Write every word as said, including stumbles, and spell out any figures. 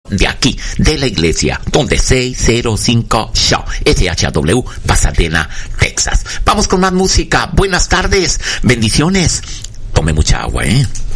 de aquí, de la iglesia, donde seiscientos cinco Shaw, S H W, Pasadena, Texas. Vamos con más música. Buenas tardes, bendiciones. Tome mucha agua, ¿eh?